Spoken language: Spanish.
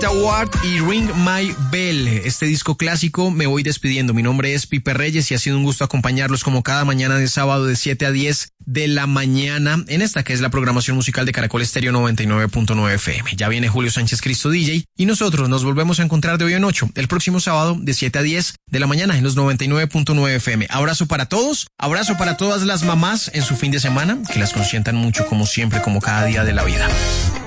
Award y Ring My Bell. Este disco clásico me voy despidiendo. Mi nombre es Pipe Reyes y ha sido un gusto acompañarlos como cada mañana de sábado de 7 a 10 de la mañana en esta que es la programación musical de Caracol Estéreo 99.9 FM. Ya viene Julio Sánchez Cristo DJ y nosotros nos volvemos a encontrar de hoy en 8 el próximo sábado de 7 a 10 de la mañana en los 99.9 FM. Abrazo para todos, abrazo para todas las mamás en su fin de semana, que las consientan mucho como siempre, como cada día de la vida.